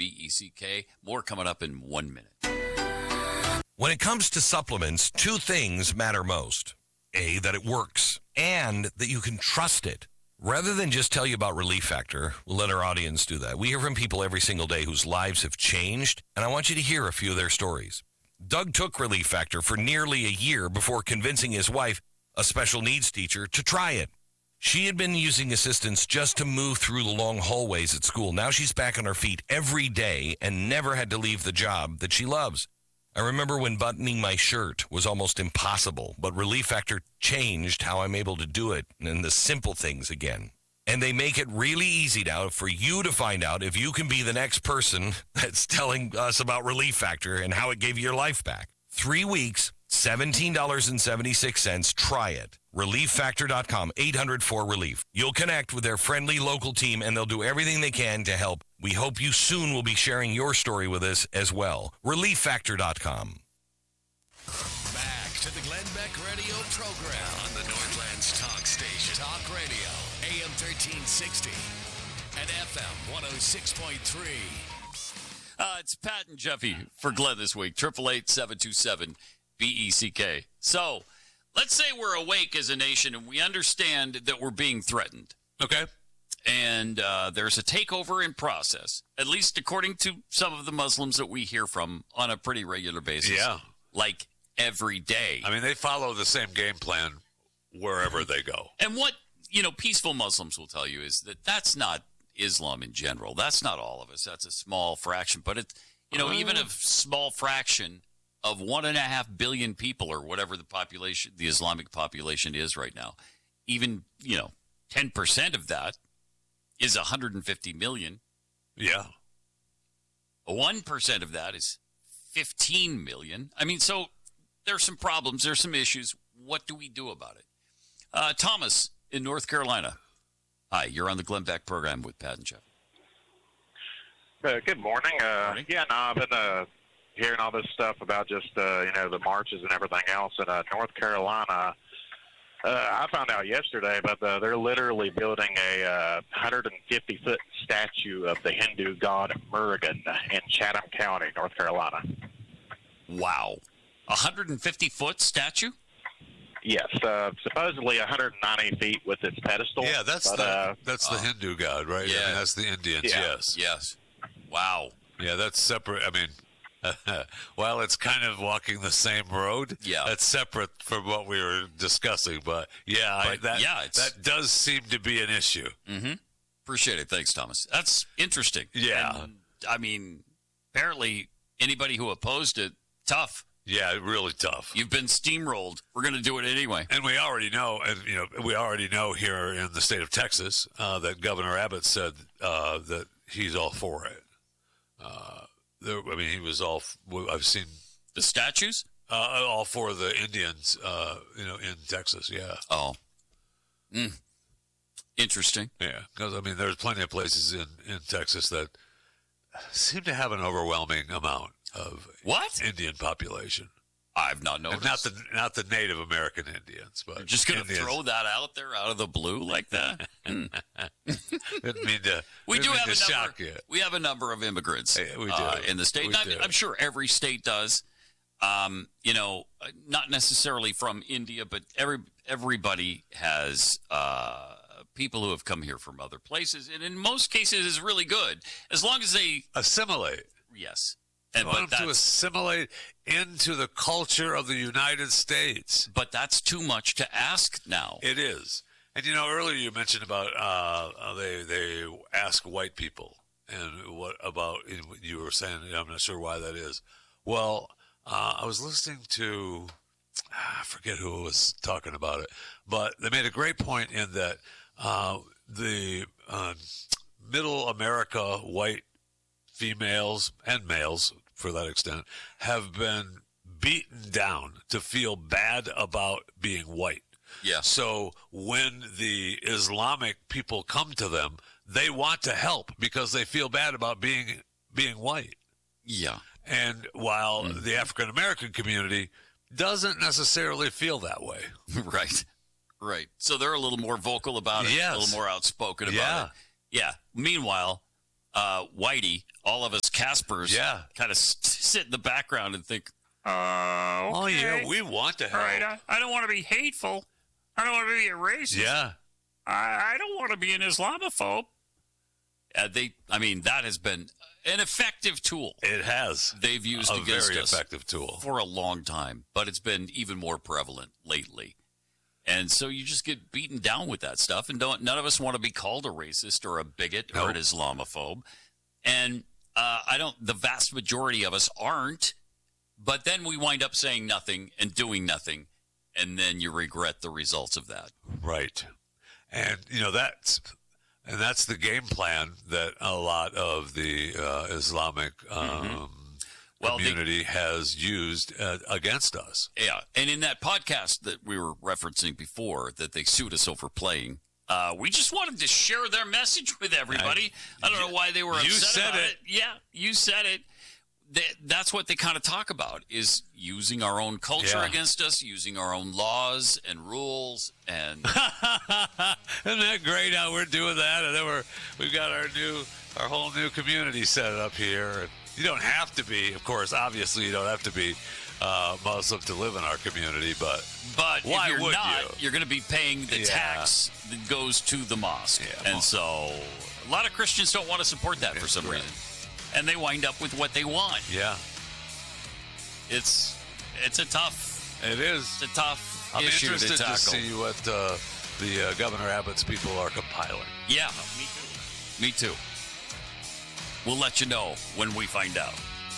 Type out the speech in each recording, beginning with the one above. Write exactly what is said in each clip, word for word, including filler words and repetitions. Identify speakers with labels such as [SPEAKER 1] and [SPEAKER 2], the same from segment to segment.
[SPEAKER 1] B E C K. More coming up in one minute.
[SPEAKER 2] When it comes to supplements, two things matter most. A, that it works, and that you can trust it. Rather than just tell you about Relief Factor, we'll let our audience do that. We hear from people every single day whose lives have changed, and I want you to hear a few of their stories. Doug took Relief Factor for nearly a year before convincing his wife, a special needs teacher, to try it. She had been using assistance just to move through the long hallways at school. Now she's back on her feet every day and never had to leave the job that she loves. I remember when buttoning my shirt was almost impossible, but Relief Factor changed how I'm able to do it and the simple things again. And they make it really easy now for you to find out if you can be the next person that's telling us about Relief Factor and how it gave you your life back. Three weeks, seventeen dollars and seventy-six cents. Try it. relief factor dot com, eight hundred four relief. You'll connect with their friendly local team, and they'll do everything they can to help. We hope you soon will be sharing your story with us as well. relief factor dot com.
[SPEAKER 3] Back to the Glenn Beck Radio program on the Northlands Talk Station. Talk Radio, A M thirteen sixty and F M one oh six point three.
[SPEAKER 1] Uh, it's Pat and Jeffy for Glenn this week. eight eight eight, seven two seven, B E C K. So, let's say we're awake as a nation and we understand that we're being threatened.
[SPEAKER 4] Okay.
[SPEAKER 1] And uh, there's a takeover in process, at least according to some of the Muslims that we hear from on a pretty regular basis.
[SPEAKER 4] Yeah.
[SPEAKER 1] Like every day.
[SPEAKER 4] I mean, they follow the same game plan wherever they go.
[SPEAKER 1] And what, you know, peaceful Muslims will tell you is that that's not Islam in general. That's not all of us. That's a small fraction. But, it, you know, uh, even a small fraction of one and a half billion people or whatever the population, the Islamic population is right now, even, you know, ten percent of that is one hundred fifty million.
[SPEAKER 4] Yeah.
[SPEAKER 1] one percent of that is fifteen million. I mean, so there's some problems. There's some issues. What do we do about it? Uh, Thomas in North Carolina. Hi, you're on the Glenn Beck program with Pat and Jeff.
[SPEAKER 5] Uh, good morning. Uh,
[SPEAKER 1] morning.
[SPEAKER 5] Yeah, no, I've been uh, hearing all this stuff about just, uh, you know, the marches and everything else in uh, North Carolina. Uh, I found out yesterday, but uh, they're literally building a uh, one hundred fifty foot statue of the Hindu god Murugan in Chatham County, North Carolina.
[SPEAKER 1] Wow. A one hundred fifty foot statue?
[SPEAKER 5] Yes, uh, supposedly one hundred ninety feet with its pedestal.
[SPEAKER 4] Yeah, that's
[SPEAKER 5] but,
[SPEAKER 4] the
[SPEAKER 5] uh,
[SPEAKER 4] that's the
[SPEAKER 1] uh,
[SPEAKER 4] Hindu god, right?
[SPEAKER 1] yeah.
[SPEAKER 4] I mean, that's the Indians,
[SPEAKER 5] Yeah.
[SPEAKER 4] yes.
[SPEAKER 1] Yes. Wow.
[SPEAKER 4] Yeah, that's separate. I mean, while it's kind of walking the same road,
[SPEAKER 1] Yeah.
[SPEAKER 4] that's separate from what we were discussing. But, yeah, I,
[SPEAKER 1] But,
[SPEAKER 4] that,
[SPEAKER 1] yeah, it's-
[SPEAKER 4] that does seem to be an issue.
[SPEAKER 1] Mm-hmm. Appreciate it. Thanks, Thomas. That's interesting.
[SPEAKER 4] Yeah.
[SPEAKER 1] And, I mean, apparently anybody who opposed it, tough.
[SPEAKER 4] Yeah, really tough.
[SPEAKER 1] You've been steamrolled. We're going to do it anyway.
[SPEAKER 4] And we already know, and you know, we already know here in the state of Texas uh, that Governor Abbott said uh, that he's all for it. Uh, there, I mean, he was all. I've seen
[SPEAKER 1] The statues?
[SPEAKER 4] uh, all for the Indians, uh, you know, in Texas. Yeah,
[SPEAKER 1] Oh. Mm. Interesting.
[SPEAKER 4] yeah. Because I mean, there's plenty of places in, in Texas that seem to have an overwhelming amount of
[SPEAKER 1] What?
[SPEAKER 4] Indian population.
[SPEAKER 1] I've not
[SPEAKER 4] And
[SPEAKER 1] noticed.
[SPEAKER 4] not the not the Native American Indians, but
[SPEAKER 1] You're just going to
[SPEAKER 4] Indians.
[SPEAKER 1] throw that out there out of the blue like that? Mm.
[SPEAKER 4] Didn't mean to.
[SPEAKER 1] We
[SPEAKER 4] didn't
[SPEAKER 1] do
[SPEAKER 4] mean
[SPEAKER 1] have
[SPEAKER 4] to
[SPEAKER 1] a
[SPEAKER 4] shock
[SPEAKER 1] number.
[SPEAKER 4] you.
[SPEAKER 1] We have a number of immigrants
[SPEAKER 4] Yeah, we do.
[SPEAKER 1] uh, in the state.
[SPEAKER 4] We
[SPEAKER 1] And I'm,
[SPEAKER 4] do.
[SPEAKER 1] I'm sure every state does. Um, you know, not necessarily from India, but every everybody has uh, people who have come here from other places, and in most cases, is really good as long as they
[SPEAKER 4] Assimilate.
[SPEAKER 1] yes. And
[SPEAKER 4] I want
[SPEAKER 1] but
[SPEAKER 4] them to
[SPEAKER 1] that's
[SPEAKER 4] assimilate into the culture of the United States.
[SPEAKER 1] but that's too much to ask now.
[SPEAKER 4] It is. And, you know, earlier you mentioned about uh, uh, they they ask white people. And what about, you were saying, I'm not sure why that is. Well, uh, I was listening to, I forget who was talking about it, but they made a great point in that uh, the uh, middle America white females and males, for that extent, have been beaten down to feel bad about being white.
[SPEAKER 1] Yeah.
[SPEAKER 4] So when the Islamic people come to them, they want to help because they feel bad about being being white.
[SPEAKER 1] Yeah.
[SPEAKER 4] And while
[SPEAKER 1] Mm-hmm.
[SPEAKER 4] the African American community doesn't necessarily feel that way.
[SPEAKER 1] Right. Right. So they're a little more vocal about it,
[SPEAKER 4] Yes.
[SPEAKER 1] a little more outspoken about
[SPEAKER 4] Yeah.
[SPEAKER 1] it. Yeah. Meanwhile, uh, Whitey, all of us Caspers,
[SPEAKER 4] Yeah.
[SPEAKER 1] kind of s- sit in the background and think, uh, okay.
[SPEAKER 4] Oh, yeah, we want to
[SPEAKER 1] All
[SPEAKER 4] help.
[SPEAKER 1] right, I, I don't want to be hateful. I don't want to be a racist.
[SPEAKER 4] Yeah.
[SPEAKER 1] I, I don't want to be an Islamophobe. Uh, they, I mean, that has been an effective tool
[SPEAKER 4] It has.
[SPEAKER 1] they've used
[SPEAKER 4] A
[SPEAKER 1] against
[SPEAKER 4] very
[SPEAKER 1] us
[SPEAKER 4] effective tool.
[SPEAKER 1] for a long time, but it's been even more prevalent lately. And so you just get beaten down with that stuff, and don't. None of us want to be called a racist or a bigot or an
[SPEAKER 4] Nope.
[SPEAKER 1] Islamophobe. And uh, I don't. The vast majority of us aren't. But then we wind up saying nothing and doing nothing, and then you regret the results of that.
[SPEAKER 4] Right. And, you know, that's and that's the game plan that a lot of the uh, Islamic um,
[SPEAKER 1] Mm-hmm. Well, they-
[SPEAKER 4] community has used uh, against us.
[SPEAKER 1] Yeah, and in that podcast that we were referencing before that they sued us over playing, uh, we just wanted to share their message with everybody. I, I don't know why they were upset
[SPEAKER 4] You said
[SPEAKER 1] about
[SPEAKER 4] it.
[SPEAKER 1] it. Yeah, you said it. That, that's what they kind of talk about, is using our own culture
[SPEAKER 4] Yeah.
[SPEAKER 1] against us, using our own laws and rules. And
[SPEAKER 4] Isn't that great how we're doing that? And then we're, we've got our new, our whole new community set up here. And you don't have to be, of course, obviously you don't have to be uh, Muslim to live in our community, but
[SPEAKER 1] But
[SPEAKER 4] Why
[SPEAKER 1] if you're
[SPEAKER 4] would
[SPEAKER 1] not,
[SPEAKER 4] you?
[SPEAKER 1] you're going to be paying the
[SPEAKER 4] Yeah.
[SPEAKER 1] tax that goes to the mosque.
[SPEAKER 4] Yeah,
[SPEAKER 1] and so a lot of Christians don't want to support that for some
[SPEAKER 4] Right.
[SPEAKER 1] reason. And they wind up with what they want.
[SPEAKER 4] yeah,
[SPEAKER 1] It's it's a tough
[SPEAKER 4] it is.
[SPEAKER 1] it's a tough
[SPEAKER 4] I'm
[SPEAKER 1] issue to
[SPEAKER 4] interested
[SPEAKER 1] tackle.
[SPEAKER 4] to see what uh, the uh, Governor Abbott's people are compiling.
[SPEAKER 1] Yeah, me too. Me too. We'll let you know when we find out.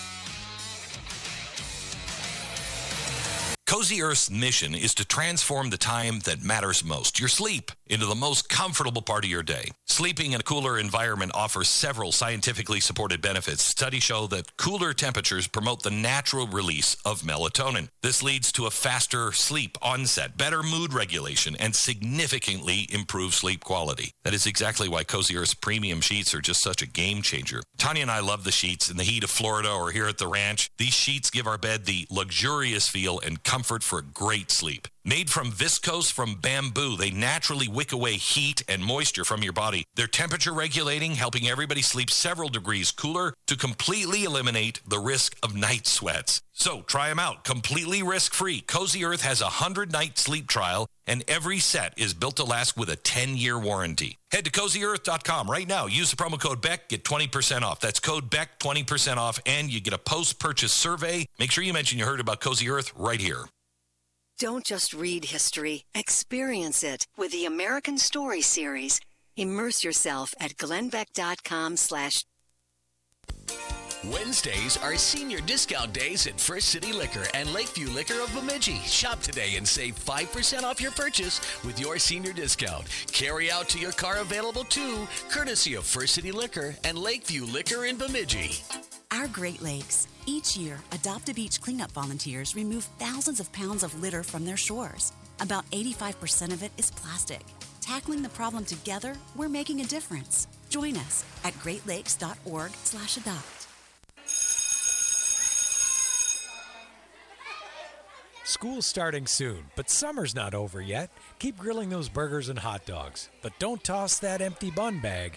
[SPEAKER 2] Cozy Earth's mission is to transform the time that matters most, your sleep, into the most comfortable part of your day. Sleeping in a cooler environment offers several scientifically supported benefits. Studies show that cooler temperatures promote the natural release of melatonin. This leads to a faster sleep onset, better mood regulation, and significantly improved sleep quality. That is exactly why Cozy Earth's premium sheets are just such a game changer. Tanya and I love the sheets in the heat of Florida or here at the ranch. These sheets give our bed the luxurious feel and comfort for a great sleep. Made from viscose from bamboo, they naturally wick away heat and moisture from your body. They're temperature regulating, helping everybody sleep several degrees cooler to completely eliminate the risk of night sweats. So try them out, completely risk-free. Cozy Earth has a hundred-night sleep trial, and every set is built to last with a ten-year warranty. Head to cozy earth dot com right now. Use the promo code Beck, get twenty percent off. That's code Beck, twenty percent off, and you get a post-purchase survey. Make sure you mention you heard about Cozy Earth right here.
[SPEAKER 6] Don't just read history, experience it with the American Story Series. Immerse yourself at glenbeck.com slash
[SPEAKER 3] Wednesdays are senior discount days at First City Liquor and Lakeview Liquor of Bemidji. Shop today and save five percent off your purchase with your senior discount. Carry out to your car available too, courtesy of First City Liquor and Lakeview Liquor in Bemidji.
[SPEAKER 7] Our Great Lakes. Each year, Adopt a Beach cleanup volunteers remove thousands of pounds of litter from their shores. About eighty-five percent of it is plastic. Tackling the problem together, we're making a difference. Join us at greatlakes.org slash adopt.
[SPEAKER 8] School's starting soon, but summer's not over yet. Keep grilling those burgers and hot dogs, but don't toss that empty bun bag.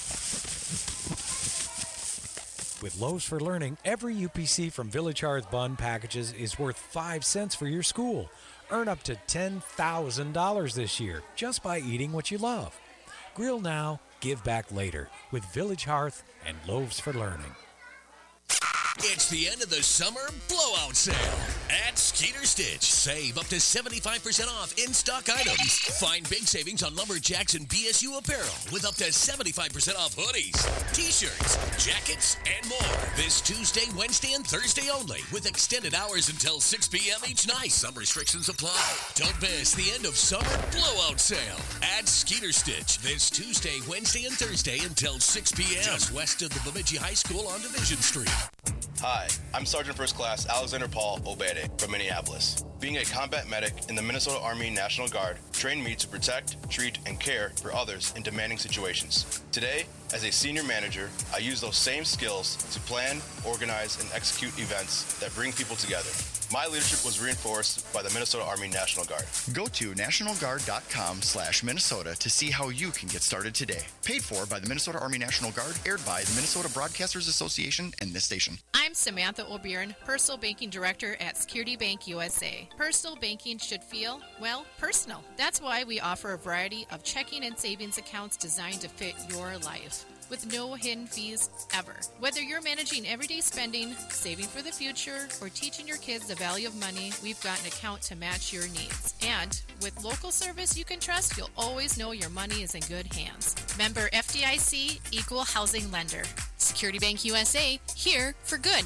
[SPEAKER 8] With Loaves for Learning, every U P C from Village Hearth Bun packages is worth five cents for your school. Earn up to ten thousand dollars this year just by eating what you love. Grill now, give back later with Village Hearth and Loaves for Learning.
[SPEAKER 3] It's the end of the summer blowout sale at Skeeter Stitch. Save up to seventy-five percent off in-stock items. Find big savings on Lumberjacks and B S U apparel with up to seventy-five percent off hoodies, t-shirts, jackets, and more. This Tuesday, Wednesday, and Thursday only with extended hours until six p.m. each night. Some restrictions apply. Don't miss the end of summer blowout sale at Skeeter Stitch this Tuesday, Wednesday, and Thursday until six p.m. just west of the Bemidji High School on Division Street.
[SPEAKER 9] Hi, I'm Sergeant First Class Alexander Paul Obede from Minneapolis. Being a combat medic in the Minnesota Army National Guard trained me to protect, treat, and care for others in demanding situations. Today, As a senior manager, I use those same skills to plan, organize, and execute events that bring people together. My leadership was reinforced by the Minnesota Army National Guard.
[SPEAKER 10] Go to national guard dot com slash Minnesota to see how you can get started today. Paid for by the Minnesota Army National Guard, aired by the Minnesota Broadcasters Association and this station.
[SPEAKER 11] I'm Samantha O'Byrne, Personal Banking Director at Security Bank U S A. Personal banking should feel, well, personal. That's why we offer a variety of checking and savings accounts designed to fit your life, with no hidden fees ever. Whether you're managing everyday spending, saving for the future, or teaching your kids the value of money, we've got an account to match your needs. And with local service you can trust, you'll always know your money is in good hands. Member F D I C, Equal Housing Lender. Security Bank U S A, here for good.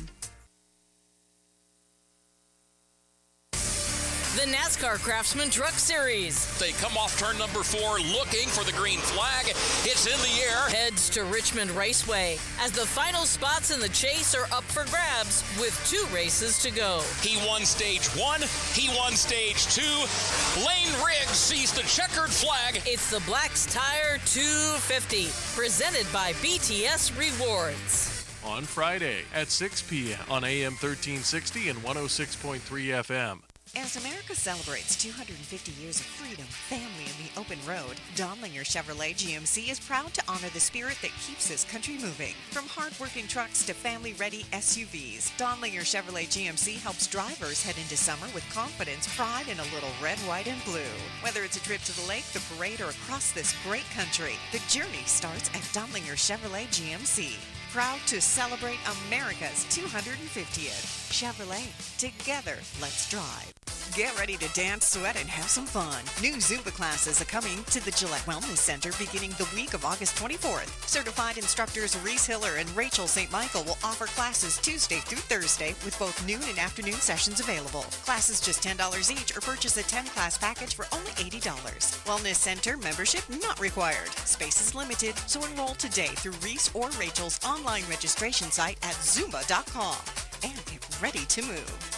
[SPEAKER 12] The NASCAR Craftsman Truck Series.
[SPEAKER 13] They come off turn number four looking for the green flag. It's in the air.
[SPEAKER 12] Heads to Richmond Raceway as the final spots in the chase are up for grabs with two races to go.
[SPEAKER 13] He won stage one. He won stage two. Lane Riggs sees the checkered flag.
[SPEAKER 12] It's the Black's Tire two fifty, presented by B T S Rewards.
[SPEAKER 14] On Friday at six p.m. on A M thirteen sixty and one oh six point three F M.
[SPEAKER 15] As America celebrates two hundred fifty years of freedom, family, and the open road, Donlinger Chevrolet G M C is proud to honor the spirit that keeps this country moving. From hard-working trucks to family-ready S U Vs, Donlinger Chevrolet G M C helps drivers head into summer with confidence, pride, and a little red, white, and blue. Whether it's a trip to the lake, the parade, or across this great country, the journey starts at Donlinger Chevrolet G M C. Proud to celebrate America's two hundred fiftieth. Chevrolet, together, let's drive. Get ready to dance, sweat, and have some fun. New Zumba classes are coming to the Gillette Wellness Center beginning the week of August twenty-fourth. Certified instructors Reese Hiller and Rachel Saint Michael will offer classes Tuesday through Thursday with both noon and afternoon sessions available. Classes just ten dollars each or purchase a ten-class package for only eighty dollars. Wellness Center membership not required. Space is limited, so enroll today through Reese or Rachel's online registration site at zumba dot com and get ready to move.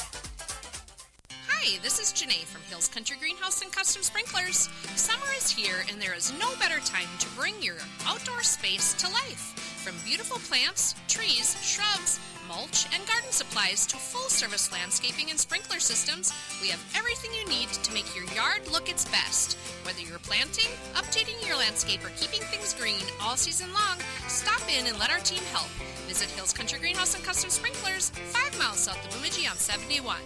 [SPEAKER 11] Hi, this is Janae from Hills Country Greenhouse and Custom Sprinklers. Summer is here and there is no better time to bring your outdoor space to life. From beautiful plants, trees, shrubs, mulch, and garden supplies to full-service landscaping and sprinkler systems, we have everything you need to make your yard look its best. Whether you're planting, updating your landscape, or keeping things green all season long, stop in and let our team help. Visit Hills Country Greenhouse and Custom Sprinklers, five miles south of Bemidji on seventy-one.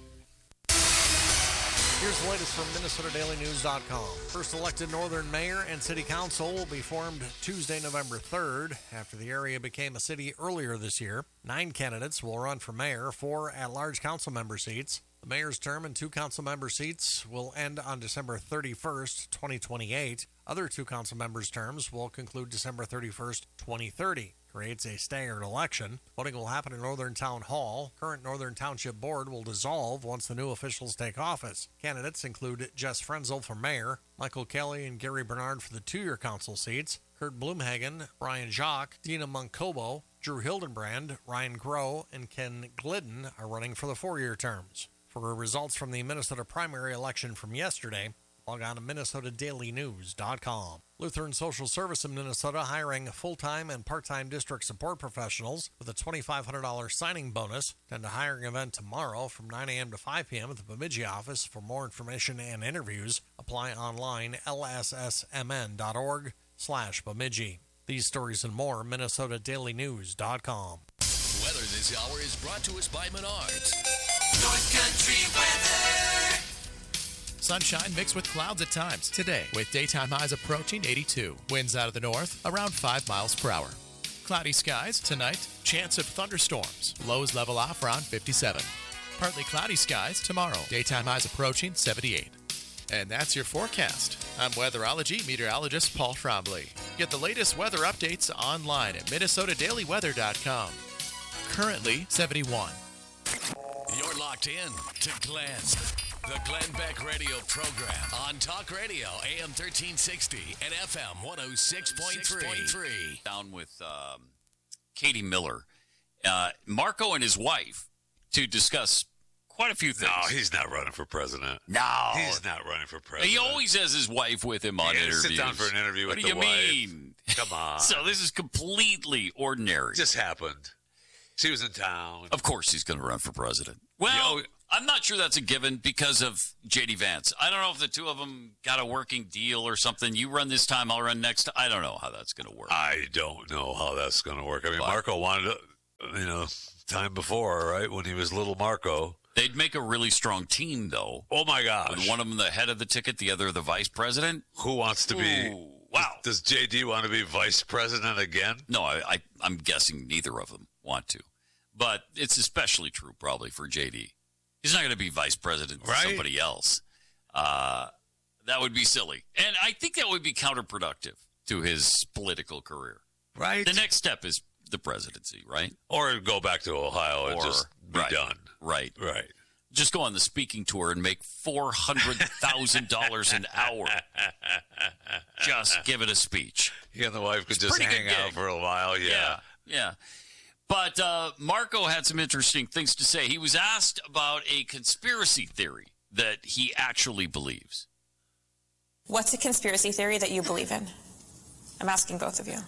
[SPEAKER 16] Here's the latest from Minnesota Daily News dot com. First elected Northern Mayor and City Council will be formed Tuesday, November third, after the area became a city earlier this year. Nine candidates will run for mayor, four at-large council member seats. The mayor's term and two council member seats will end on December thirty-first, twenty twenty-eight. Other two council members' terms will conclude December thirty-first, twenty thirty. Creates a staggered election. Voting will happen in Northern Town Hall. Current Northern Township Board will dissolve once the new officials take office. Candidates include Jess Frenzel for mayor, Michael Kelly and Gary Bernard for the two-year council seats, Kurt Bloomhagen, Brian Jacques, Dina Munkobo, Drew Hildenbrand, Ryan Groh, and Ken Glidden are running for the four-year terms. For results from the Minnesota primary election from yesterday, log on to Minnesota Daily News dot com. Lutheran Social Service in Minnesota hiring full-time and part-time district support professionals with a twenty-five hundred dollars signing bonus. Attend a hiring event tomorrow from nine a.m. to five p.m. at the Bemidji office. For more information and interviews, apply online L S S M N dot org slash Bemidji. These stories and more, Minnesota Daily News dot com.
[SPEAKER 3] Weather this hour is brought to us by Menards.
[SPEAKER 17] North Country weather.
[SPEAKER 18] Sunshine mixed with clouds at times today, with daytime highs approaching eighty-two. Winds out of the north around five miles per hour. Cloudy skies tonight, chance of thunderstorms. Lows level off around fifty-seven. Partly cloudy skies tomorrow, daytime highs approaching seventy-eight. And that's your forecast. I'm weatherology meteorologist Paul Trombley. Get the latest weather updates online at Minnesota Daily Weather dot com. Currently seventy-one.
[SPEAKER 3] You're locked in to Glenn. The Glenn Beck Radio program on Talk Radio, A M thirteen sixty and F M one oh six point three.
[SPEAKER 1] Down with um, Katie Miller. Uh, Marco and his wife to discuss quite a few things.
[SPEAKER 4] No, he's not running for president.
[SPEAKER 1] No.
[SPEAKER 4] He's not running for president.
[SPEAKER 1] He always has his wife with him on
[SPEAKER 4] yeah,
[SPEAKER 1] interviews.
[SPEAKER 4] Sit down for an interview
[SPEAKER 1] what
[SPEAKER 4] with
[SPEAKER 1] do
[SPEAKER 4] the
[SPEAKER 1] you
[SPEAKER 4] wife.
[SPEAKER 1] mean?
[SPEAKER 4] Come on.
[SPEAKER 1] So this is completely ordinary.
[SPEAKER 4] Just happened. She was in town.
[SPEAKER 1] Of course he's going to run for president. Well, I'm not sure that's a given because of J D Vance. I don't know if the two of them got a working deal or something. You run this time, I'll run next. I don't know how that's going to work.
[SPEAKER 4] I don't know how that's going to work. I mean, but Marco wanted to, you know, time before, right, when he was little Marco.
[SPEAKER 1] They'd make a really strong team, though.
[SPEAKER 4] Oh, my gosh.
[SPEAKER 1] With one of them the head of the ticket, the other the vice president.
[SPEAKER 4] Who wants to be?
[SPEAKER 1] Ooh, wow.
[SPEAKER 4] Does, does J D want to be vice president again?
[SPEAKER 1] No, I, I, I'm guessing neither of them want to. But it's especially true probably for J D. He's not going to be vice president for
[SPEAKER 4] right?
[SPEAKER 1] somebody else. Uh, that would be silly. And I think that would be counterproductive to his political career.
[SPEAKER 4] Right.
[SPEAKER 1] The next step is the presidency, right?
[SPEAKER 4] Or go back to Ohio and
[SPEAKER 1] or,
[SPEAKER 4] just be
[SPEAKER 1] right,
[SPEAKER 4] done.
[SPEAKER 1] Right.
[SPEAKER 4] Right.
[SPEAKER 1] Just go on the speaking tour and make four hundred thousand dollars an hour. Just give it a speech.
[SPEAKER 4] He and the wife could
[SPEAKER 1] It's
[SPEAKER 4] just
[SPEAKER 1] pretty
[SPEAKER 4] hang
[SPEAKER 1] good
[SPEAKER 4] out
[SPEAKER 1] gig.
[SPEAKER 4] for a while. Yeah.
[SPEAKER 1] Yeah. Yeah. But uh, Marco had some interesting things to say. He was asked about a conspiracy theory that he actually believes.
[SPEAKER 19] What's a conspiracy theory that you believe in? I'm asking both of you.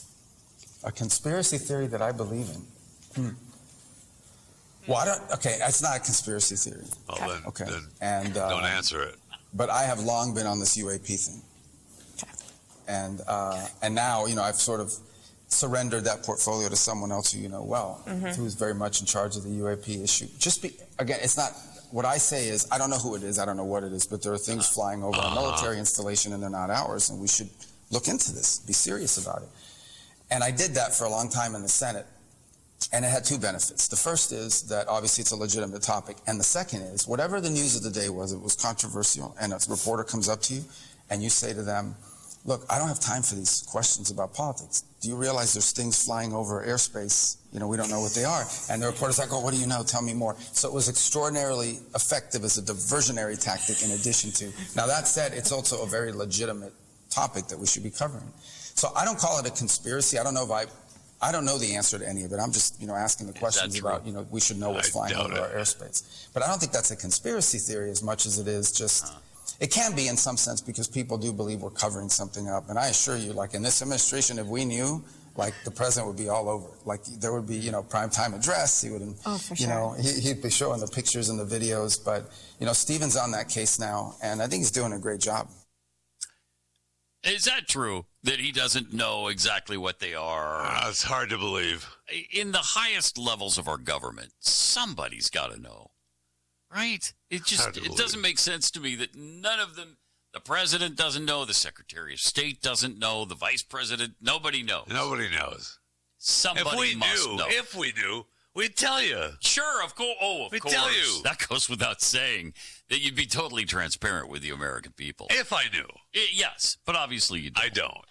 [SPEAKER 20] A conspiracy theory that I believe in. Hmm. Well, I don't. Okay, it's not a conspiracy theory.
[SPEAKER 4] Well, then,
[SPEAKER 20] okay,
[SPEAKER 4] then
[SPEAKER 20] and uh,
[SPEAKER 4] don't answer it.
[SPEAKER 20] But I have long been on this U A P thing,
[SPEAKER 19] okay.
[SPEAKER 20] and uh, and now you know I've sort of surrendered that portfolio to someone else who you know well,
[SPEAKER 19] Mm-hmm.
[SPEAKER 20] who's very much in charge of the U A P issue. Just be again, it's not. What I say is, I don't know who it is, I don't know what it is, but there are things flying over our military installation and they're not ours, and we should look into this, be serious about it. And I did that for a long time in the Senate, and it had two benefits. The first is that obviously it's a legitimate topic, and the second is, whatever the news of the day was, it was controversial, and a reporter comes up to you, and you say to them, look, I don't have time for these questions about politics. Do you realize there's things flying over airspace? You know, we don't know what they are. And the reporter's like, oh, what do you know? Tell me more. So it was extraordinarily effective as a diversionary tactic in addition to. Now, that said, it's also a very legitimate topic that we should be covering. So I don't call it a conspiracy. I don't know if I, I don't know the answer to any of it. I'm just, you know, asking the questions about, you know, we should know what's
[SPEAKER 4] I
[SPEAKER 20] flying
[SPEAKER 4] doubt
[SPEAKER 20] over
[SPEAKER 4] it.
[SPEAKER 20] our airspace. But I don't think that's a conspiracy theory as much as it is just... Uh. It can be in some sense because people do believe we're covering something up. And I assure you, like in this administration, if we knew, like the president would be all over. Like there would be, you know, prime time address. He would,
[SPEAKER 19] oh, for
[SPEAKER 20] you
[SPEAKER 19] sure.
[SPEAKER 20] know, he, he'd be showing the pictures and the videos. But, you know, Stephen's on that case now, and I think he's doing a great job.
[SPEAKER 1] Is that true that he doesn't know exactly what they are?
[SPEAKER 4] Uh, it's hard to believe.
[SPEAKER 1] In the highest levels of our government, somebody's got to know. Right? It just it doesn't make sense to me that none of them, the president doesn't know, the Secretary of State doesn't know, the Vice President, nobody knows.
[SPEAKER 4] Nobody knows.
[SPEAKER 1] Somebody
[SPEAKER 4] if we
[SPEAKER 1] must
[SPEAKER 4] knew,
[SPEAKER 1] know.
[SPEAKER 4] If we knew, we'd tell you.
[SPEAKER 1] Sure, of course. Oh, of
[SPEAKER 4] we'd
[SPEAKER 1] course.
[SPEAKER 4] tell you.
[SPEAKER 1] That goes without saying that you'd be totally transparent with the American people.
[SPEAKER 4] If I knew.
[SPEAKER 1] I, yes, but obviously you don't.
[SPEAKER 4] I don't.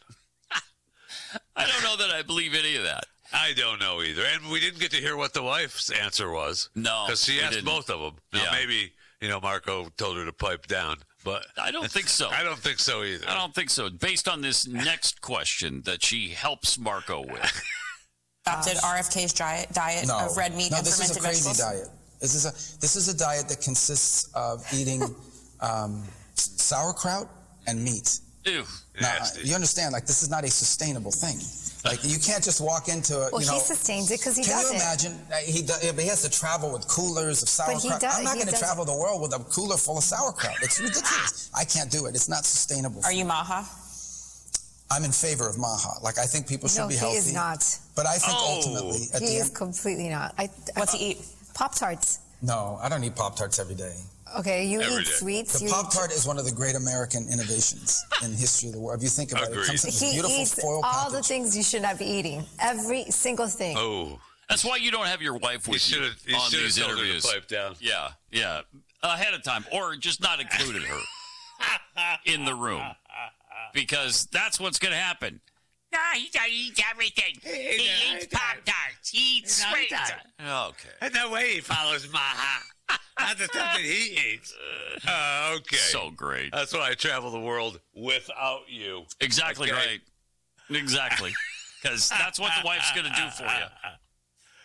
[SPEAKER 1] I don't know that I believe any of that.
[SPEAKER 4] I don't know either. And we didn't get to hear what the wife's answer was.
[SPEAKER 1] No.
[SPEAKER 4] Because she
[SPEAKER 1] we
[SPEAKER 4] asked
[SPEAKER 1] didn't.
[SPEAKER 4] both of them. Now,
[SPEAKER 1] Yeah.
[SPEAKER 4] maybe, you know, Marco told her to pipe down. But
[SPEAKER 1] I don't think so.
[SPEAKER 4] I don't think so either.
[SPEAKER 1] I don't think so. Based on this next question that she helps Marco with.
[SPEAKER 19] Adopted R F K's diet, diet
[SPEAKER 20] No,
[SPEAKER 19] of red meat
[SPEAKER 20] no,
[SPEAKER 19] and
[SPEAKER 20] this is a
[SPEAKER 19] fermented
[SPEAKER 20] crazy
[SPEAKER 19] vegetables?
[SPEAKER 20] diet. This is a this is a diet that consists of eating um, sauerkraut and meat.
[SPEAKER 1] Ew.
[SPEAKER 20] Now, you understand, like, this is not a sustainable thing. Like, you can't just walk into it,
[SPEAKER 21] Well,
[SPEAKER 20] you know.
[SPEAKER 21] he sustains it because he
[SPEAKER 20] Can
[SPEAKER 21] does
[SPEAKER 20] you
[SPEAKER 21] it.
[SPEAKER 20] imagine? uh, He, does, yeah, but he has to travel with coolers of sauerkraut.
[SPEAKER 21] he does-
[SPEAKER 20] I'm not
[SPEAKER 21] he
[SPEAKER 20] going to
[SPEAKER 21] does
[SPEAKER 20] travel the world with a cooler full of sauerkraut. It's ridiculous. I can't do it. It's not sustainable.
[SPEAKER 19] Are you Maha?
[SPEAKER 20] I'm in favor of Maha. Like, I think people should
[SPEAKER 21] No,
[SPEAKER 20] be
[SPEAKER 21] he
[SPEAKER 20] healthy.
[SPEAKER 21] is not.
[SPEAKER 20] But I think
[SPEAKER 4] Oh.
[SPEAKER 20] ultimately, at
[SPEAKER 21] He
[SPEAKER 20] the
[SPEAKER 21] is
[SPEAKER 20] end,
[SPEAKER 21] completely not. I,
[SPEAKER 19] What's he eat?
[SPEAKER 21] Pop-Tarts.
[SPEAKER 20] no, I don't eat Pop-Tarts every day.
[SPEAKER 21] Okay, you
[SPEAKER 4] Every
[SPEAKER 21] eat
[SPEAKER 4] day.
[SPEAKER 21] sweets.
[SPEAKER 20] The
[SPEAKER 21] you
[SPEAKER 20] Pop Tart is one of the great American innovations in history of the world. If you think about it, it
[SPEAKER 4] Agreed.
[SPEAKER 20] comes in
[SPEAKER 21] eat,
[SPEAKER 20] this
[SPEAKER 21] he
[SPEAKER 20] beautiful
[SPEAKER 21] eats
[SPEAKER 20] foil
[SPEAKER 21] all the
[SPEAKER 20] package.
[SPEAKER 21] things you should not be eating. Every single thing.
[SPEAKER 4] Oh.
[SPEAKER 1] That's why you don't have your wife with you,
[SPEAKER 4] should've- you
[SPEAKER 1] on
[SPEAKER 4] should've
[SPEAKER 1] these
[SPEAKER 4] told her to
[SPEAKER 1] interviews.
[SPEAKER 4] pipe down.
[SPEAKER 1] Yeah, yeah. Ahead of time. Or just not included her in the room. Because that's what's going to happen. No, he eats everything. He eats Pop-Tarts. He eats sweets. Okay.
[SPEAKER 4] And no way he follows Maha. Not the stuff that he eats. Uh, okay.
[SPEAKER 1] So great.
[SPEAKER 4] That's why I travel the world without you.
[SPEAKER 1] Exactly
[SPEAKER 4] Okay?
[SPEAKER 1] right. Exactly. Because that's what the wife's going to do for you.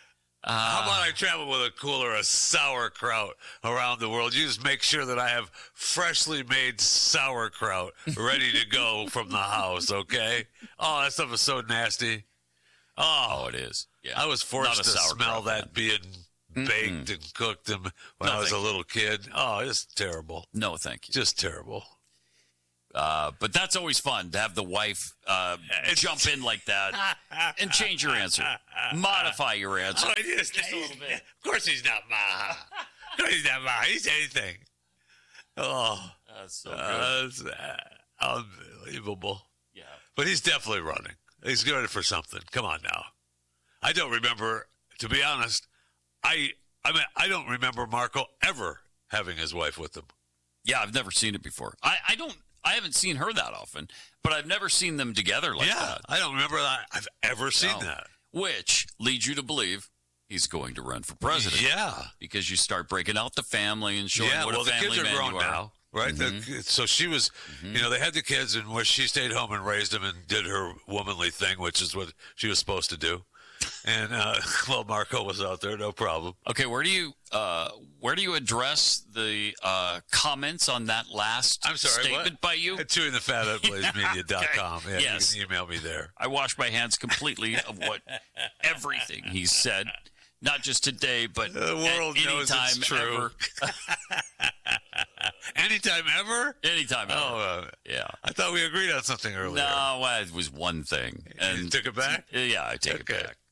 [SPEAKER 4] How about I travel with a cooler of sauerkraut around the world? You just make sure that I have freshly made sauerkraut ready to go from the house, okay? Oh, that stuff is so nasty. Oh,
[SPEAKER 1] oh it is. Yeah.
[SPEAKER 4] I was forced to smell that
[SPEAKER 1] fan.
[SPEAKER 4] being baked Mm-mm. and cooked when no, I was a little kid. Oh, it's terrible.
[SPEAKER 1] No, thank you.
[SPEAKER 4] Just terrible.
[SPEAKER 1] Uh, but that's always fun to have the wife uh, jump in like that and change your answer, modify your answer.
[SPEAKER 4] Oh, just, just a little bit. Of course he's not Ma. Of course he's not Ma. He's anything. Oh,
[SPEAKER 1] that's so good.
[SPEAKER 4] Uh, that's, uh, unbelievable.
[SPEAKER 1] Yeah,
[SPEAKER 4] but he's definitely running. He's good for something. Come on now. I don't remember. To be honest, I I mean I don't remember Marco ever having his wife with him.
[SPEAKER 1] Yeah, I've never seen it before. I, I don't. I haven't seen her that often, but I've never seen them together like
[SPEAKER 4] yeah,
[SPEAKER 1] that.
[SPEAKER 4] I don't remember that I've ever seen
[SPEAKER 1] no.
[SPEAKER 4] that.
[SPEAKER 1] Which leads you to believe he's going to run for president.
[SPEAKER 4] Yeah.
[SPEAKER 1] Because you start breaking out the family and showing
[SPEAKER 4] yeah,
[SPEAKER 1] what
[SPEAKER 4] well,
[SPEAKER 1] a family
[SPEAKER 4] the kids are
[SPEAKER 1] man
[SPEAKER 4] grown
[SPEAKER 1] you are.
[SPEAKER 4] now, right?
[SPEAKER 1] Mm-hmm.
[SPEAKER 4] The, so she was, mm-hmm. you know, they had the kids, and where she stayed home and raised them and did her womanly thing, which is what she was supposed to do. And uh, well, Marco was out there, no problem.
[SPEAKER 1] Okay, where do you uh, where do you address the uh, comments on that last
[SPEAKER 4] I'm sorry,
[SPEAKER 1] statement
[SPEAKER 4] what?
[SPEAKER 1] by you?
[SPEAKER 4] At chewing the fat at blaze media dot com.
[SPEAKER 1] Okay.
[SPEAKER 4] Yeah,
[SPEAKER 1] yes.
[SPEAKER 4] You can email me there.
[SPEAKER 1] I wash my hands completely of what everything he said, not just today, but
[SPEAKER 4] the world
[SPEAKER 1] at
[SPEAKER 4] knows
[SPEAKER 1] any
[SPEAKER 4] it's
[SPEAKER 1] time
[SPEAKER 4] true.
[SPEAKER 1] ever.
[SPEAKER 4] Anytime ever?
[SPEAKER 1] Anytime ever.
[SPEAKER 4] Oh, uh,
[SPEAKER 1] yeah.
[SPEAKER 4] I thought we agreed on something earlier.
[SPEAKER 1] No, well, it was one thing. And
[SPEAKER 4] you took it back?
[SPEAKER 1] Yeah, I take
[SPEAKER 4] okay.
[SPEAKER 1] it back.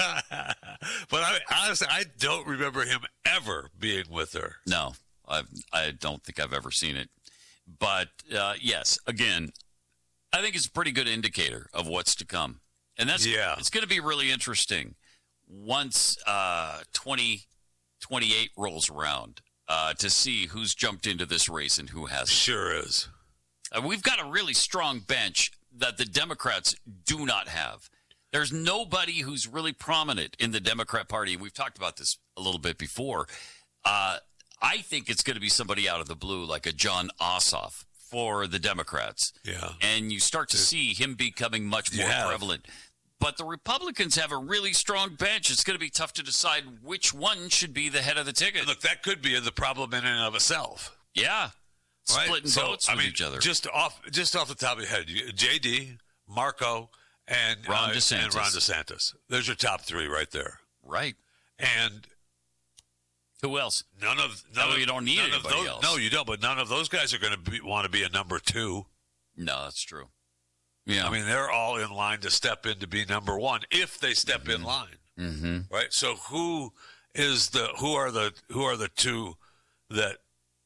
[SPEAKER 4] But I, honestly, I don't remember him ever being with her.
[SPEAKER 1] No, I've, I don't think I've ever seen it. But uh, yes, again, I think it's a pretty good indicator of what's to come. And that's
[SPEAKER 4] yeah.
[SPEAKER 1] it's going to be really interesting once uh, twenty twenty-eight rolls around uh, to see who's jumped into this race and who hasn't.
[SPEAKER 4] Sure is.
[SPEAKER 1] Uh, we've got a really strong bench that the Democrats do not have. There's nobody who's really prominent in the Democrat Party. We've talked about this a little bit before. Uh, I think it's going to be somebody out of the blue, like a John Ossoff for the Democrats.
[SPEAKER 4] Yeah.
[SPEAKER 1] And you start to see him becoming much more
[SPEAKER 4] Yeah.
[SPEAKER 1] prevalent. But the Republicans have a really strong bench. It's going to be tough to decide which one should be the head of the ticket.
[SPEAKER 4] Look, that could be the problem in and of itself.
[SPEAKER 1] Yeah.
[SPEAKER 4] Right?
[SPEAKER 1] Splitting
[SPEAKER 4] so,
[SPEAKER 1] votes
[SPEAKER 4] I
[SPEAKER 1] with
[SPEAKER 4] mean,
[SPEAKER 1] each other.
[SPEAKER 4] Just off, just off the top of your head, you- J D, Marco, and
[SPEAKER 1] Ron
[SPEAKER 4] uh,
[SPEAKER 1] DeSantis.
[SPEAKER 4] and Ron DeSantis. There's your top three right there.
[SPEAKER 1] Right.
[SPEAKER 4] And
[SPEAKER 1] who else?
[SPEAKER 4] none of none
[SPEAKER 1] No,
[SPEAKER 4] of,
[SPEAKER 1] you don't need
[SPEAKER 4] none of
[SPEAKER 1] anybody
[SPEAKER 4] those,
[SPEAKER 1] else.
[SPEAKER 4] No, you don't. But none of those guys are going to want to be a number two.
[SPEAKER 1] No, that's true. Yeah.
[SPEAKER 4] I mean, they're all in line to step in to be number one if they step
[SPEAKER 1] Mm-hmm.
[SPEAKER 4] in line.
[SPEAKER 1] Mm-hmm.
[SPEAKER 4] Right. So who is the who are the who are the two that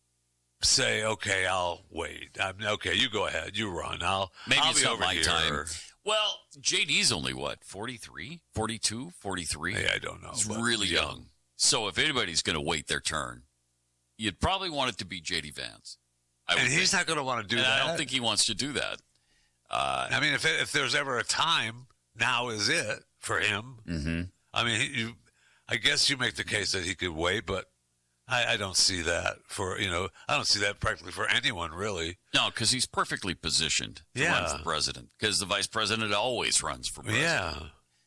[SPEAKER 4] say, okay, I'll wait. I'm okay. You go ahead. You run. I'll
[SPEAKER 1] Maybe
[SPEAKER 4] I'll
[SPEAKER 1] it's
[SPEAKER 4] be
[SPEAKER 1] not
[SPEAKER 4] over
[SPEAKER 1] my
[SPEAKER 4] here.
[SPEAKER 1] time. Well, J D's only what, forty-three, forty-two, forty-three?
[SPEAKER 4] Hey, I don't know.
[SPEAKER 1] He's
[SPEAKER 4] but
[SPEAKER 1] really
[SPEAKER 4] young.
[SPEAKER 1] young. So if anybody's going to wait their turn, you'd probably want it to be J D Vance. I would
[SPEAKER 4] And he's
[SPEAKER 1] think.
[SPEAKER 4] not going to want to do
[SPEAKER 1] And
[SPEAKER 4] that.
[SPEAKER 1] I don't think he wants to do that. Uh,
[SPEAKER 4] I mean, if if there's ever a time, now is it for him.
[SPEAKER 1] mm-hmm.
[SPEAKER 4] I mean, he, you, I guess you make the case that he could wait, but I, I don't see that for you know. I don't see that practically for anyone really.
[SPEAKER 1] No, because he's perfectly positioned to
[SPEAKER 4] Yeah.
[SPEAKER 1] run for president. Because the vice president always runs for president.
[SPEAKER 4] Yeah.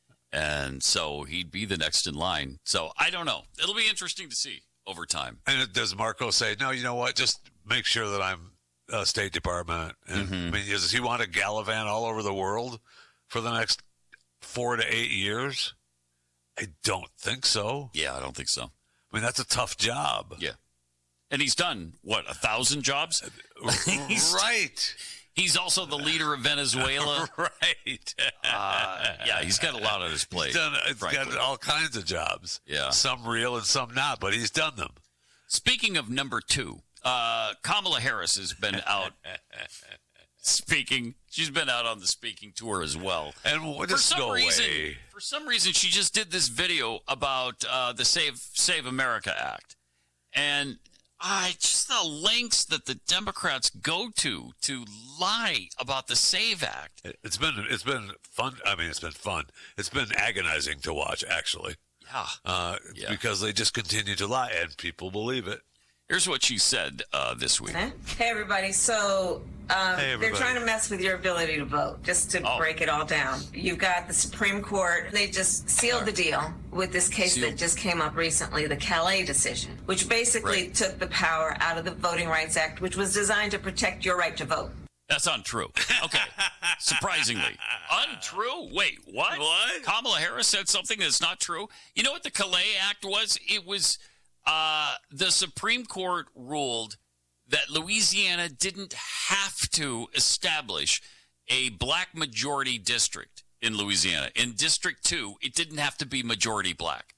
[SPEAKER 1] And so he'd be the next in line. So I don't know. It'll be interesting to see over time.
[SPEAKER 4] And it, does Marco say, no, you know what? Just make sure that I'm uh, State Department. And,
[SPEAKER 1] Mm-hmm.
[SPEAKER 4] I mean, does he want to gallivant all over the world for the next four to eight years? I don't think so.
[SPEAKER 1] Yeah, I don't think so.
[SPEAKER 4] I mean, that's a tough job.
[SPEAKER 1] Yeah. And he's done, what, a thousand jobs? He's-
[SPEAKER 4] right.
[SPEAKER 1] He's also the leader of Venezuela.
[SPEAKER 4] right.
[SPEAKER 1] Uh, yeah, he's got a lot on his plate.
[SPEAKER 4] He's done, he's got
[SPEAKER 1] frankly.
[SPEAKER 4] all kinds of jobs.
[SPEAKER 1] Yeah.
[SPEAKER 4] Some real and some not, but he's done them.
[SPEAKER 1] Speaking of number two, uh, Kamala Harris has been out speaking. She's been out on the speaking tour as well.
[SPEAKER 4] And what
[SPEAKER 1] for
[SPEAKER 4] just
[SPEAKER 1] some
[SPEAKER 4] go
[SPEAKER 1] reason,
[SPEAKER 4] away.
[SPEAKER 1] for some reason, she just did this video about uh, the Save Save America Act, and I just the lengths that the Democrats go to to lie about the Save Act.
[SPEAKER 4] It's been it's been fun. I mean, it's been fun. It's been agonizing to watch, actually.
[SPEAKER 1] Yeah.
[SPEAKER 4] Uh,
[SPEAKER 1] Yeah.
[SPEAKER 4] Because they just continue to lie, and people believe it.
[SPEAKER 1] Here's what she said uh, this week.
[SPEAKER 5] Hey everybody, so Um,
[SPEAKER 4] Hey,
[SPEAKER 5] they're
[SPEAKER 4] everybody.
[SPEAKER 5] trying to mess with your ability to vote, just to
[SPEAKER 1] Oh.
[SPEAKER 5] break it all down. You've got the Supreme Court. They just sealed the deal with this case
[SPEAKER 1] Sealed.
[SPEAKER 5] that just came up recently, the Calais decision, which basically
[SPEAKER 1] Right.
[SPEAKER 5] took the power out of the Voting Rights Act, which was designed to protect your right to vote.
[SPEAKER 1] That's untrue. Okay. Surprisingly. Untrue? Wait, what?
[SPEAKER 4] What?
[SPEAKER 1] Kamala Harris said something that's not true? You know what the Calais Act was? It was uh, the Supreme Court ruled that Louisiana didn't have to establish a black majority district in Louisiana. In District two, it didn't have to be majority black.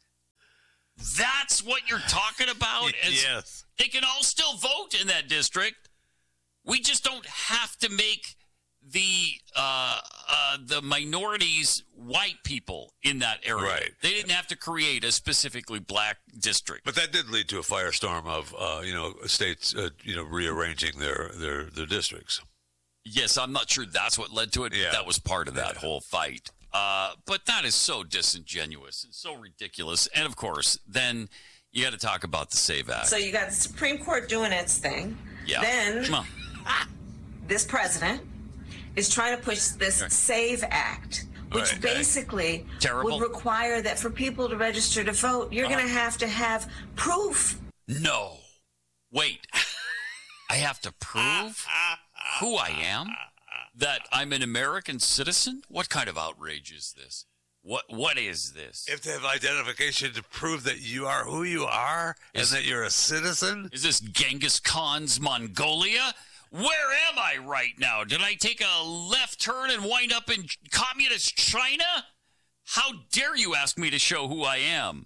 [SPEAKER 1] That's what you're talking about? As
[SPEAKER 4] Yes.
[SPEAKER 1] They can all still vote in that district. We just don't have to make the uh, uh, the minorities white people in that area.
[SPEAKER 4] Right.
[SPEAKER 1] They didn't have to create a specifically black district.
[SPEAKER 4] But that did lead to a firestorm of, uh, you know, states, uh, you know, rearranging their, their, their districts.
[SPEAKER 1] Yes, I'm not sure that's what led to it,
[SPEAKER 4] Yeah.
[SPEAKER 1] but that was part of that whole fight. Uh, but that is so disingenuous and so ridiculous. And, of course, then you got to talk about the SAVE Act.
[SPEAKER 5] So you got the Supreme Court doing its thing.
[SPEAKER 1] Yeah.
[SPEAKER 5] Then
[SPEAKER 1] Come on.
[SPEAKER 5] this president is trying to push this
[SPEAKER 1] Okay.
[SPEAKER 5] SAVE Act, which
[SPEAKER 4] Right.
[SPEAKER 5] basically
[SPEAKER 1] Terrible.
[SPEAKER 5] would require that for people to register to vote, you're
[SPEAKER 1] Uh-huh.
[SPEAKER 5] going to have to have proof.
[SPEAKER 1] No. Wait. I have to prove who I am? That I'm an American citizen? What kind of outrage is this? What What is this?
[SPEAKER 4] If they have identification to prove that you are who you are
[SPEAKER 1] Is-
[SPEAKER 4] and that you're a citizen,
[SPEAKER 1] Is this Genghis Khan's Mongolia? Where am I right now? Did I take a left turn and wind up in communist China? How dare you ask me to show who I am?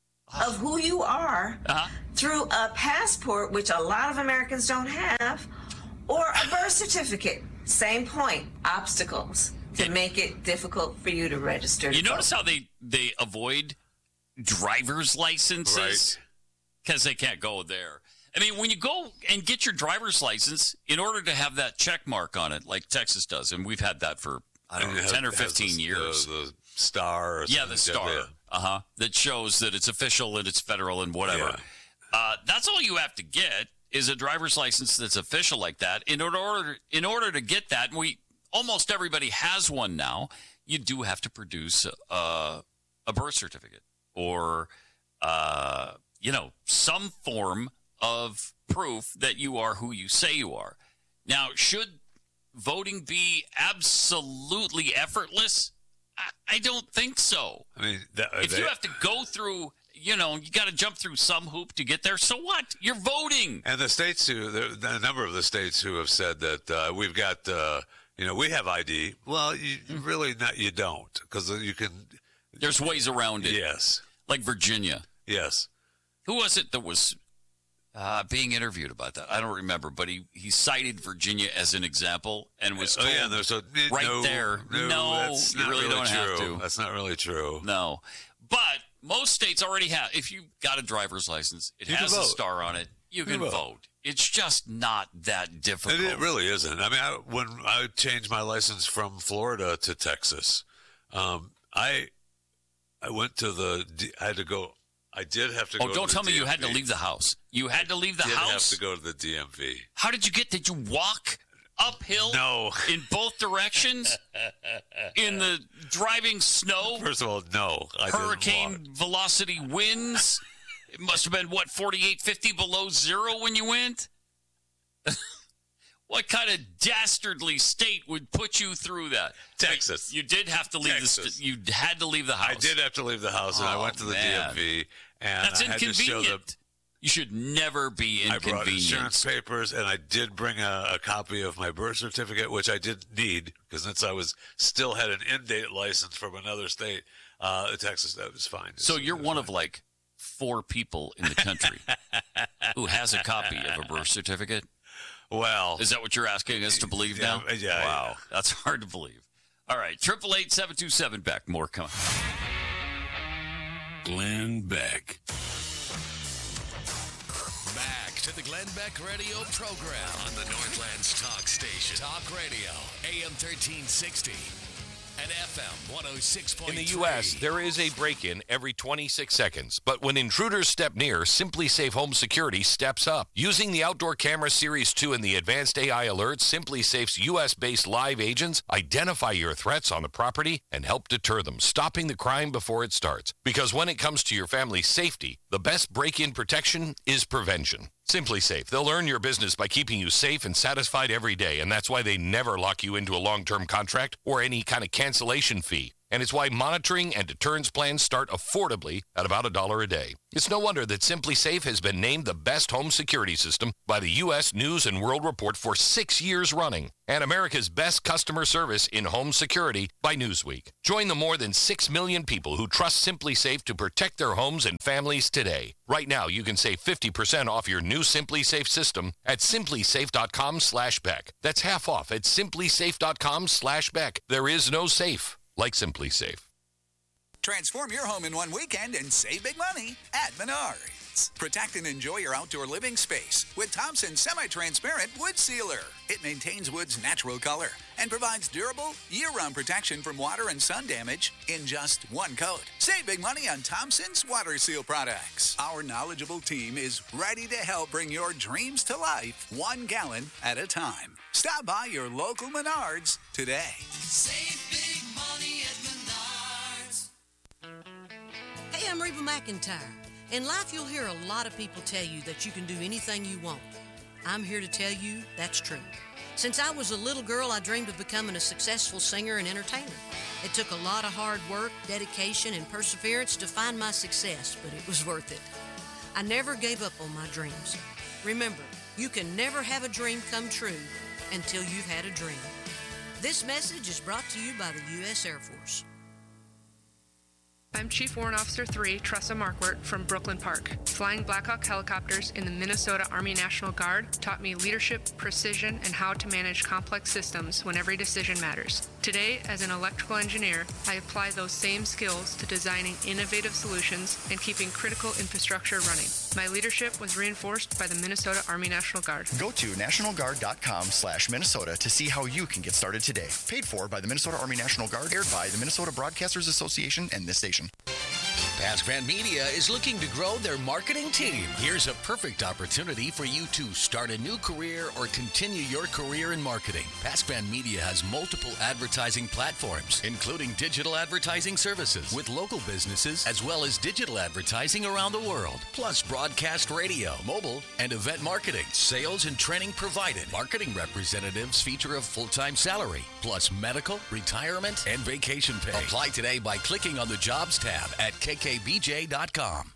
[SPEAKER 5] Of who you are
[SPEAKER 1] Uh-huh.
[SPEAKER 5] through a passport, which a lot of Americans don't have, or a birth certificate. Same point. Obstacles to make it difficult for you to register.
[SPEAKER 1] You
[SPEAKER 5] to
[SPEAKER 1] notice
[SPEAKER 5] vote.
[SPEAKER 1] how they, they avoid driver's licenses? Because they can't go there. I mean, when you go and get your driver's license, in order to have that check mark on it, like Texas does, and we've had that for, I don't
[SPEAKER 4] and
[SPEAKER 1] know,
[SPEAKER 4] it has-
[SPEAKER 1] ten or
[SPEAKER 4] it has
[SPEAKER 1] fifteen
[SPEAKER 4] the-
[SPEAKER 1] years.
[SPEAKER 4] The, the star. Or
[SPEAKER 1] Yeah, the
[SPEAKER 4] something.
[SPEAKER 1] star.
[SPEAKER 4] Yeah.
[SPEAKER 1] Uh-huh. That shows that it's official and it's federal and whatever.
[SPEAKER 4] Yeah.
[SPEAKER 1] Uh, that's all you have to get is a driver's license that's official like that. In order, in order to get that, and we almost everybody has one now, you do have to produce a, a birth certificate or, uh, you know, some form of proof that you are who you say you are. Now, should voting be absolutely effortless? I, I don't think so.
[SPEAKER 4] I mean, that,
[SPEAKER 1] If
[SPEAKER 4] they-
[SPEAKER 1] you have to go through, you know, you got to jump through some hoop to get there. So what? You're voting.
[SPEAKER 4] and the states who, the, the number of the states who have said that uh, we've got, uh, you know, we have I D. Well, you really not. You don't, because you can.
[SPEAKER 1] There's ways around it.
[SPEAKER 4] Yes.
[SPEAKER 1] Like Virginia.
[SPEAKER 4] Yes.
[SPEAKER 1] Who was it that was uh, being interviewed about that? I don't remember, but he, he cited Virginia as an example and was
[SPEAKER 4] Oh
[SPEAKER 1] told
[SPEAKER 4] yeah. and There's a
[SPEAKER 1] right
[SPEAKER 4] no,
[SPEAKER 1] there.
[SPEAKER 4] No, that's
[SPEAKER 1] you
[SPEAKER 4] not
[SPEAKER 1] really,
[SPEAKER 4] really
[SPEAKER 1] don't
[SPEAKER 4] true.
[SPEAKER 1] have to.
[SPEAKER 4] That's not really true.
[SPEAKER 1] No. But most states already have. If you've got a driver's license, it
[SPEAKER 4] You can
[SPEAKER 1] has a
[SPEAKER 4] vote.
[SPEAKER 1] star on it. You can
[SPEAKER 4] You vote.
[SPEAKER 1] vote. It's just not that difficult.
[SPEAKER 4] It, it really isn't. I mean, I, when I changed my license from Florida to Texas, um, I I went to the. D- I had to go. I did have to.
[SPEAKER 1] Oh,
[SPEAKER 4] go
[SPEAKER 1] don't
[SPEAKER 4] to
[SPEAKER 1] tell
[SPEAKER 4] the
[SPEAKER 1] me you had to
[SPEAKER 4] D M V.
[SPEAKER 1] leave the house. You had to leave the
[SPEAKER 4] did
[SPEAKER 1] house?
[SPEAKER 4] have to go to the D M V.
[SPEAKER 1] How did you get? Did you walk uphill?
[SPEAKER 4] No.
[SPEAKER 1] In both directions? In the driving snow?
[SPEAKER 4] First of all, no. I didn't
[SPEAKER 1] Hurricane
[SPEAKER 4] walk.
[SPEAKER 1] velocity winds? It must have been, what, forty-eight, fifty below zero when you went? What kind of dastardly state would put you through that?
[SPEAKER 4] Texas.
[SPEAKER 1] You did have to leave the
[SPEAKER 4] Texas.
[SPEAKER 1] st- you had to leave the house.
[SPEAKER 4] I did have to leave the house, and I
[SPEAKER 1] Oh,
[SPEAKER 4] went to the
[SPEAKER 1] man.
[SPEAKER 4] D M V, and
[SPEAKER 1] That's
[SPEAKER 4] I had to show
[SPEAKER 1] inconvenient.
[SPEAKER 4] them.
[SPEAKER 1] You should never be
[SPEAKER 4] I brought
[SPEAKER 1] inconvenienced.
[SPEAKER 4] insurance papers, and I did bring a, a copy of my birth certificate, which I did need because since I was still had an in-date license from another state, uh, Texas, that was fine.
[SPEAKER 1] So you're one of like four people in the country who has a copy of a birth certificate?
[SPEAKER 4] Well,
[SPEAKER 1] is that what you're asking us to believe
[SPEAKER 4] yeah,
[SPEAKER 1] now?
[SPEAKER 4] yeah,
[SPEAKER 1] Wow,
[SPEAKER 4] yeah.
[SPEAKER 1] that's hard to believe. All right, triple eight seven two seven Beck. More coming.
[SPEAKER 3] Glenn Beck. Back to the Glenn Beck radio program on the Northlands Talk Station. Talk Radio, A M thirteen sixty. at F M one oh six point
[SPEAKER 2] In
[SPEAKER 3] three.
[SPEAKER 2] the U S, there is a break-in every twenty-six seconds. But when intruders step near, SimpliSafe Home Security steps up. Using the Outdoor Camera Series two and the advanced A I alerts, SimpliSafe's U S-based live agents identify your threats on the property and help deter them, stopping the crime before it starts. Because when it comes to your family's safety, the best break-in protection is prevention. SimpliSafe, they'll earn your business by keeping you safe and satisfied every day, and that's why they never lock you into a long-term contract or any kind of cancellation fee. And it's why monitoring and deterrence plans start affordably at about a dollar a day. It's no wonder that SimpliSafe has been named the best home security system by the U S News and World Report for six years running, and America's best customer service in home security by Newsweek. Join the more than six million people who trust SimpliSafe to protect their homes and families today. Right now, you can save fifty percent off your new SimpliSafe system at simplysafe.com slash Beck. That's half off at simplysafe.com slash Beck. There is no safe like SimpliSafe.
[SPEAKER 22] Transform your home in one weekend and save big money at Menards. Protect and enjoy your outdoor living space with Thompson Semi-Transparent Wood Sealer. It maintains wood's natural color and provides durable, year-round protection from water and sun damage in just one coat. Save big money on Thompson's Water Seal products. Our knowledgeable team is ready to help bring your dreams to life, one gallon at a time. Stop by your local Menards today.
[SPEAKER 17] Save big money at Menards.
[SPEAKER 23] Hey, I'm Reba McEntire. In life, you'll hear a lot of people tell you that you can do anything you want. I'm here to tell you that's true. Since I was a little girl, I dreamed of becoming a successful singer and entertainer. It took a lot of hard work, dedication, and perseverance to find my success, but it was worth it. I never gave up on my dreams. Remember, you can never have a dream come true until you've had a dream. This message is brought to you by the U S Air Force.
[SPEAKER 24] I'm Chief Warrant Officer three, Tressa Markwart from Brooklyn Park. Flying Black Hawk helicopters in the Minnesota Army National Guard taught me leadership, precision, and how to manage complex systems when every decision matters. Today, as an electrical engineer, I apply those same skills to designing innovative solutions and keeping critical infrastructure running. My leadership was reinforced by the Minnesota Army National Guard.
[SPEAKER 10] Go to nationalguard.com slash Minnesota to see how you can get started today. Paid for by the Minnesota Army National Guard, aired by the Minnesota Broadcasters Association and this station.
[SPEAKER 3] Pasquan Media is looking to grow their marketing team. Here's a perfect opportunity for you to start a new career or continue your career in marketing. Pasquan Media has multiple advertising platforms, including digital advertising services with local businesses, as well as digital advertising around the world, plus broadcast radio, mobile, and event marketing. Sales and training provided. Marketing representatives feature a full-time salary, plus medical, retirement, and vacation pay. Apply today by clicking on the Jobs tab at K K B J dot com.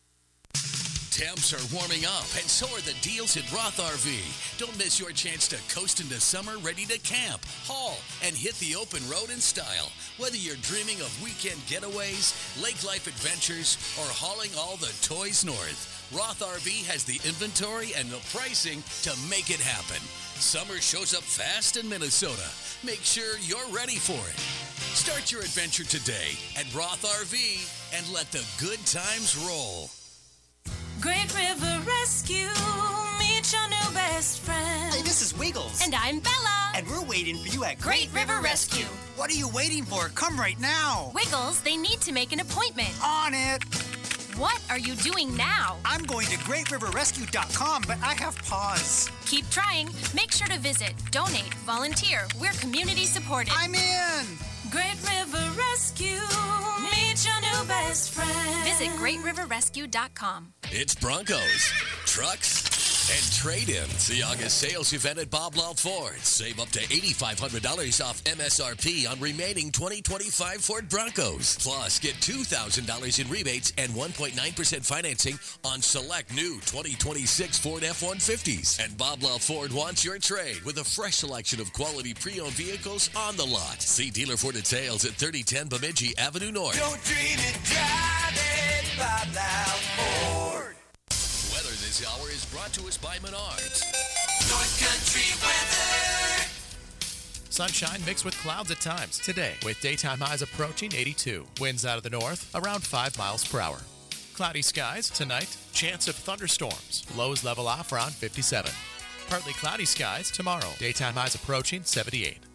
[SPEAKER 3] Temps are warming up, and so are the deals at Roth R V. Don't miss your chance to coast into summer ready to camp, haul, and hit the open road in style. Whether you're dreaming of weekend getaways, lake life adventures, or hauling all the toys north, Roth R V has the inventory and the pricing to make it happen. Summer shows up fast in Minnesota. Make sure you're ready for it. Start your adventure today at Roth R V and let the good times roll.
[SPEAKER 17] Great River Rescue, meet your new best friend.
[SPEAKER 25] Hey, this is Wiggles.
[SPEAKER 17] And I'm Bella.
[SPEAKER 25] And we're waiting for you at
[SPEAKER 17] Great River Rescue.
[SPEAKER 25] What are you waiting for? Come right now.
[SPEAKER 26] Wiggles, they need to make an appointment.
[SPEAKER 25] On it.
[SPEAKER 26] What are you doing now?
[SPEAKER 25] I'm going to great river rescue dot com, but I have pause.
[SPEAKER 26] Keep trying. Make sure to visit, donate, volunteer. We're community supported.
[SPEAKER 25] I'm in.
[SPEAKER 17] Great River Rescue, meet your new best friend.
[SPEAKER 26] Visit great river rescue dot com.
[SPEAKER 3] It's Broncos, trucks, and trade-ins. The August sales event at Bob Law Ford. Save up to eight thousand five hundred dollars off M S R P on remaining twenty twenty-five Ford Broncos. Plus, get two thousand dollars in rebates and one point nine percent financing on select new twenty twenty-six Ford F one fifties. And Bob Law Ford wants your trade with a fresh selection of quality pre-owned vehicles on the lot. See dealer for details at thirty ten Bemidji Avenue North.
[SPEAKER 17] Don't dream it, drive it, Bob Law Ford.
[SPEAKER 3] Weather this hour is brought to us by Menards.
[SPEAKER 17] North Country weather.
[SPEAKER 18] Sunshine mixed with clouds at times today, with daytime highs approaching eighty-two. Winds out of the north around five miles per hour. Cloudy skies tonight, chance of thunderstorms. Lows level off around fifty-seven. Partly cloudy skies tomorrow. Daytime highs approaching seventy-eight.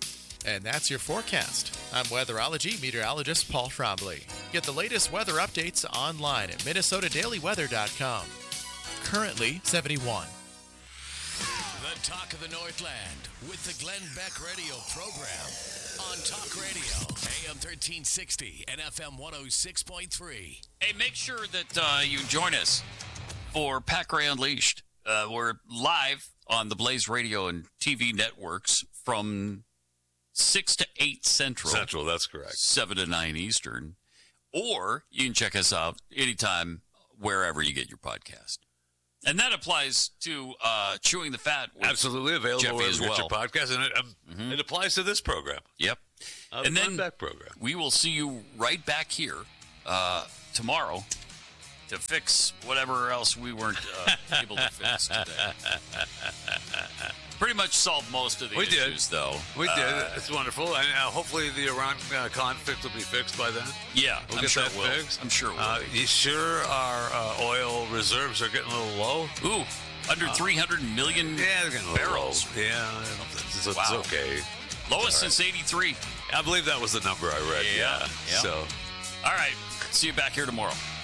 [SPEAKER 18] And that's your forecast. I'm weatherology meteorologist Paul Trombley. Get the latest weather updates online at minnesota daily weather dot com. Currently seventy-one.
[SPEAKER 3] The Talk of the Northland with the Glenn Beck Radio program on Talk Radio, A M thirteen sixty and F M one oh six point three.
[SPEAKER 1] Hey, make sure that uh, you join us for Pat Gray Unleashed. Uh, we're live on the Blaze Radio and T V networks from six to eight Central.
[SPEAKER 4] Central, that's correct.
[SPEAKER 1] seven to nine Eastern. Or you can check us out anytime, wherever you get your podcast. And that applies to uh, Chewing the Fat.
[SPEAKER 4] Absolutely available
[SPEAKER 1] Jeffy
[SPEAKER 4] wherever
[SPEAKER 1] as
[SPEAKER 4] you
[SPEAKER 1] well.
[SPEAKER 4] get your podcast, and it, um,
[SPEAKER 1] mm-hmm.
[SPEAKER 4] it applies to this program.
[SPEAKER 1] Yep.
[SPEAKER 4] Uh,
[SPEAKER 1] and
[SPEAKER 4] the
[SPEAKER 1] then
[SPEAKER 4] Back program.
[SPEAKER 1] We will see you right back here uh, tomorrow to fix whatever else we weren't uh, able to fix today. Pretty much solved most of the
[SPEAKER 4] we
[SPEAKER 1] issues,
[SPEAKER 4] did.
[SPEAKER 1] though.
[SPEAKER 4] We
[SPEAKER 1] uh,
[SPEAKER 4] did. It's wonderful. And uh, hopefully the Iran uh, conflict will be fixed by then.
[SPEAKER 1] Yeah,
[SPEAKER 4] we'll
[SPEAKER 1] I'm
[SPEAKER 4] get
[SPEAKER 1] sure
[SPEAKER 4] that
[SPEAKER 1] it will.
[SPEAKER 4] fixed.
[SPEAKER 1] I'm sure it will.
[SPEAKER 4] Uh, you sure our uh, oil reserves are getting a little low?
[SPEAKER 1] Ooh, under
[SPEAKER 4] uh,
[SPEAKER 1] three hundred million
[SPEAKER 4] yeah, they're getting a little
[SPEAKER 1] barrels.
[SPEAKER 4] Low. Yeah, it's, it's
[SPEAKER 1] Wow.
[SPEAKER 4] okay.
[SPEAKER 1] Lowest
[SPEAKER 4] Right.
[SPEAKER 1] since eighty-three.
[SPEAKER 4] I believe that was the number I read.
[SPEAKER 1] Yeah,
[SPEAKER 4] Yeah.
[SPEAKER 1] yeah.
[SPEAKER 4] So,
[SPEAKER 1] all right. See you back here tomorrow.